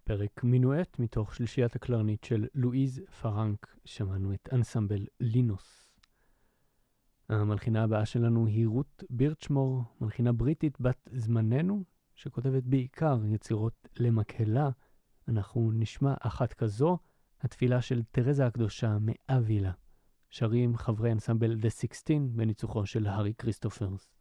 בפרק מינואט מתוך שלישיית הקלרנית של לואיז פרנק שמענו את אנסמבל לינוס. המלחינה הבאה שלנו היא רות בירצ'מור, מלחינה בריטית בת זמננו, שכותבת בעיקר יצירות למקהלה. אנחנו נשמע אחת כזו, התפילה של תרזה הקדושה מאבילה. שרים חברי אנסמבל The 16 בניצוחו של הארי כריסטופרס.